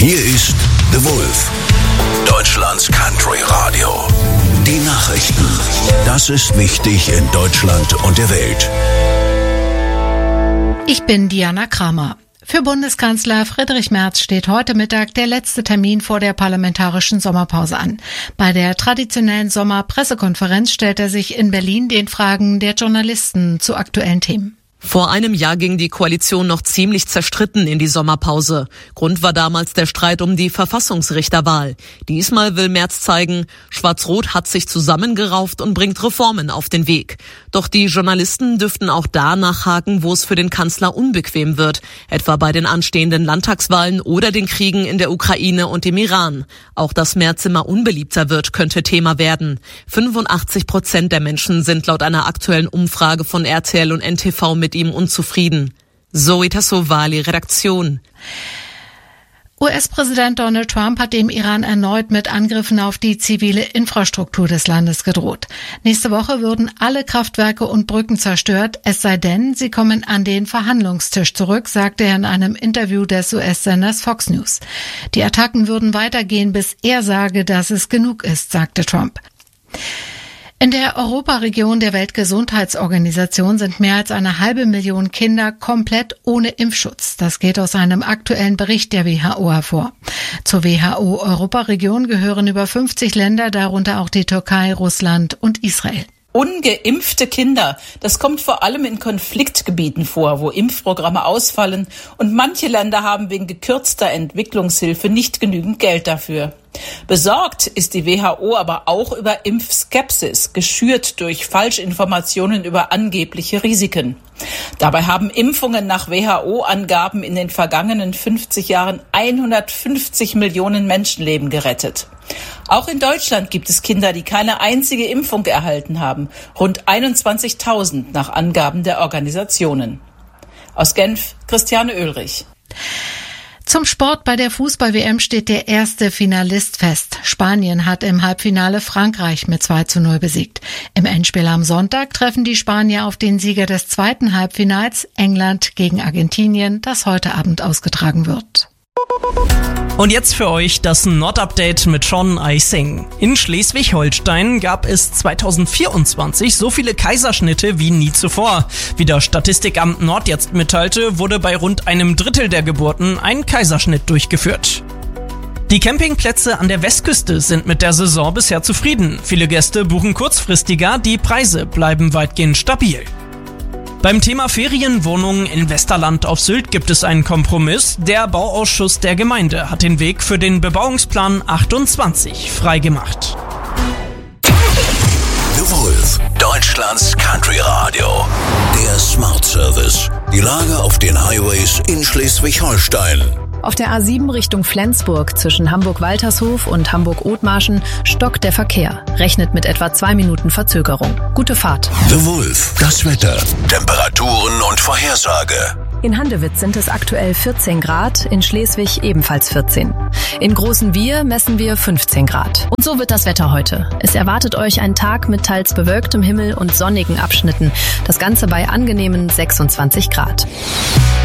Hier ist The Wolf, Deutschlands Country Radio. Die Nachrichten. Das ist wichtig in Deutschland und der Welt. Ich bin Diana Kramer. Für Bundeskanzler Friedrich Merz steht heute Mittag der letzte Termin vor der parlamentarischen Sommerpause an. Bei der traditionellen Sommerpressekonferenz stellt er sich in Berlin den Fragen der Journalisten zu aktuellen Themen. Vor einem Jahr ging die Koalition noch ziemlich zerstritten in die Sommerpause. Grund war damals der Streit um die Verfassungsrichterwahl. Diesmal will Merz zeigen, Schwarz-Rot hat sich zusammengerauft und bringt Reformen auf den Weg. Doch die Journalisten dürften auch da nachhaken, wo es für den Kanzler unbequem wird, etwa bei den anstehenden Landtagswahlen oder den Kriegen in der Ukraine und dem Iran. Auch dass Merz immer unbeliebter wird, könnte Thema werden. 85% der Menschen sind laut einer aktuellen Umfrage von RTL und NTV mit ihm unzufrieden. Zoe Tassovali, Redaktion. US-Präsident Donald Trump hat dem Iran erneut mit Angriffen auf die zivile Infrastruktur des Landes gedroht. Nächste Woche würden alle Kraftwerke und Brücken zerstört, es sei denn, sie kommen an den Verhandlungstisch zurück, sagte er in einem Interview des US-Senders Fox News. Die Attacken würden weitergehen, bis er sage, dass es genug ist, sagte Trump. In der Europaregion der Weltgesundheitsorganisation sind mehr als 500.000 Kinder komplett ohne Impfschutz. Das geht aus einem aktuellen Bericht der WHO hervor. Zur WHO-Europaregion gehören über 50 Länder, darunter auch die Türkei, Russland und Israel. Ungeimpfte Kinder, das kommt vor allem in Konfliktgebieten vor, wo Impfprogramme ausfallen und manche Länder haben wegen gekürzter Entwicklungshilfe nicht genügend Geld dafür. Besorgt ist die WHO aber auch über Impfskepsis, geschürt durch Falschinformationen über angebliche Risiken. Dabei haben Impfungen nach WHO-Angaben in den vergangenen 50 Jahren 150 Millionen Menschenleben gerettet. Auch in Deutschland gibt es Kinder, die keine einzige Impfung erhalten haben. Rund 21.000 nach Angaben der Organisationen. Aus Genf, Christiane Oehlrich. Zum Sport: bei der Fußball-WM steht der erste Finalist fest. Spanien hat im Halbfinale Frankreich mit 2:0 besiegt. Im Endspiel am Sonntag treffen die Spanier auf den Sieger des zweiten Halbfinals, England gegen Argentinien, das heute Abend ausgetragen wird. Und jetzt für euch das Nord-Update mit Sean Eising. In Schleswig-Holstein gab es 2024 so viele Kaiserschnitte wie nie zuvor. Wie das Statistikamt Nord jetzt mitteilte, wurde bei rund einem Drittel der Geburten ein Kaiserschnitt durchgeführt. Die Campingplätze an der Westküste sind mit der Saison bisher zufrieden. Viele Gäste buchen kurzfristiger, die Preise bleiben weitgehend stabil. Beim Thema Ferienwohnungen in Westerland auf Sylt gibt es einen Kompromiss. Der Bauausschuss der Gemeinde hat den Weg für den Bebauungsplan 28 freigemacht. The Wolf, Deutschlands Country Radio. Der Smart Service. Die Lage auf den Highways in Schleswig-Holstein. Auf der A7 Richtung Flensburg zwischen Hamburg-Waltershof und Hamburg-Othmarschen stockt der Verkehr. Rechnet mit etwa 2 Minuten Verzögerung. Gute Fahrt. The Wolf, das Wetter, Temperaturen und Vorhersage. In Handewitz sind es aktuell 14 Grad, in Schleswig ebenfalls 14. In Großen Wir messen wir 15 Grad. Und so wird das Wetter heute. Es erwartet euch ein Tag mit teils bewölktem Himmel und sonnigen Abschnitten. Das Ganze bei angenehmen 26 Grad.